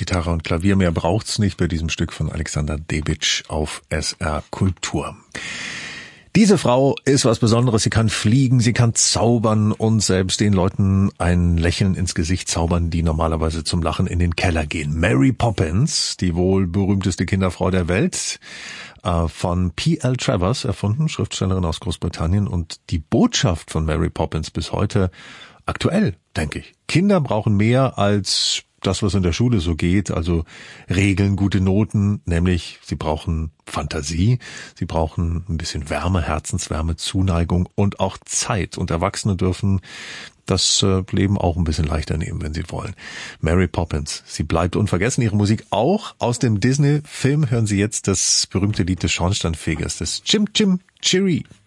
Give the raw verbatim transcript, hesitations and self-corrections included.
Gitarre und Klavier, mehr braucht's nicht bei diesem Stück von Alexander Debitsch auf S R Kultur. Diese Frau ist was Besonderes. Sie kann fliegen, sie kann zaubern und selbst den Leuten ein Lächeln ins Gesicht zaubern, die normalerweise zum Lachen in den Keller gehen. Mary Poppins, die wohl berühmteste Kinderfrau der Welt, äh, von P L Travers erfunden, Schriftstellerin aus Großbritannien, und die Botschaft von Mary Poppins bis heute aktuell, denke ich. Kinder brauchen mehr als das, was in der Schule so geht, also Regeln, gute Noten, nämlich sie brauchen Fantasie, sie brauchen ein bisschen Wärme, Herzenswärme, Zuneigung und auch Zeit. Und Erwachsene dürfen das Leben auch ein bisschen leichter nehmen, wenn sie wollen. Mary Poppins, sie bleibt unvergessen, ihre Musik auch. Aus dem Disney-Film hören Sie jetzt das berühmte Lied des Schornsteinfegers, das Chim Chim Chiri.